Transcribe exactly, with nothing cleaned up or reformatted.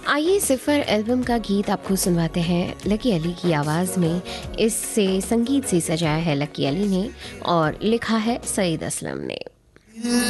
आइए सिफर एल्बम का गीत आपको सुनवाते हैं लकी अली की आवाज़ में। इससे संगीत से सजाया है लकी अली ने और लिखा है सईद असलम ने।